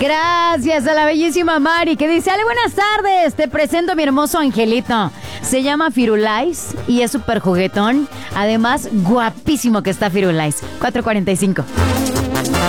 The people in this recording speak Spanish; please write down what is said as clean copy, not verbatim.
Gracias a la bellísima Mari que dice, Ale, buenas tardes, te presento a mi hermoso angelito. Se llama Firulais y es súper juguetón. Además, guapísimo que está Firulais. 4:45.